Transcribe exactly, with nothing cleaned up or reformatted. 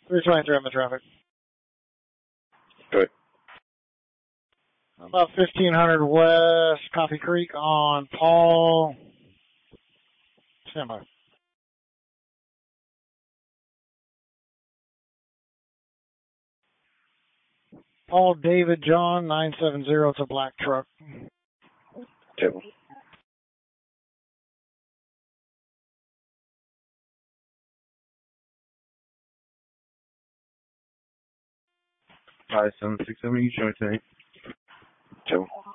three twenty-three on the traffic. Good. About fifteen hundred west Coffee Creek on Paul. Stand by. Paul David John nine seven zero. It's a black truck. Two. Five seven six seven. You show me tonight. Two.